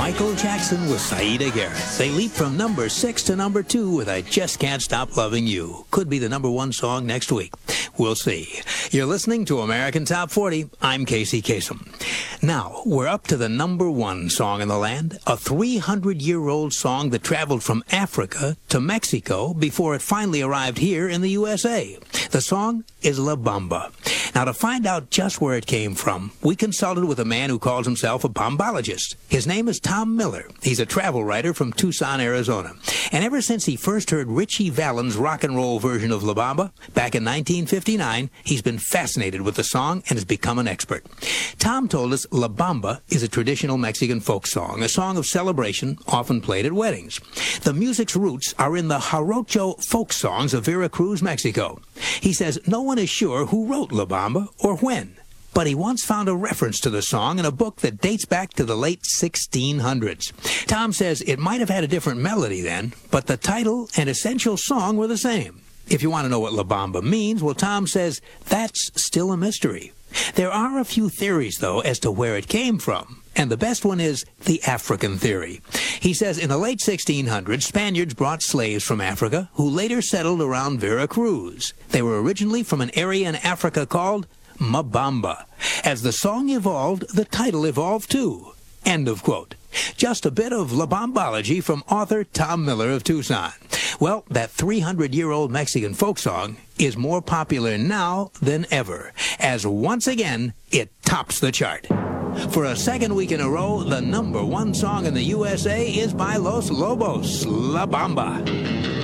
Michael Jackson with Saida Garrett. They leap from number 6 to number 2 with I Just Can't Stop Loving You. Could be the number 1 song next week. We'll see. You're listening to American Top 40. I'm Casey Kasem. Now, we're up to the number 1 song in the land, a 300-year-old song that traveled from Africa to Mexico before it finally arrived here in the USA. The song is La Bamba. Now, to find out just where it came from, we consulted with a man who calls himself a bombologist. His name is Tom Miller. He's a travel writer from Tucson, Arizona. And ever since he first heard Ritchie Valens' rock and roll version of La Bamba back in 1959, he's been fascinated with the song and has become an expert. Tom told us La Bamba is a traditional Mexican folk song, a song of celebration often played at weddings. The music's roots are in the Jarocho folk songs of Veracruz, Mexico. He says no one is sure who wrote La Bamba or when, but he once found a reference to the song in a book that dates back to the late 1600s. Tom says it might have had a different melody then, but the title and essential song were the same. If you want to know what La Bamba means, well, Tom says that's still a mystery. There are a few theories, though, as to where it came from, and the best one is the African theory. He says in the late 1600s, Spaniards brought slaves from Africa who later settled around Veracruz. They were originally from an area in Africa called Mabamba. As the song evolved, the title evolved too. End of quote. Just a bit of La Bambology from author Tom Miller of Tucson. Well, that 300-year-old Mexican folk song is more popular now than ever, as once again, it tops the chart. For a second week in a row, the number 1 song in the USA is by Los Lobos, La Bamba.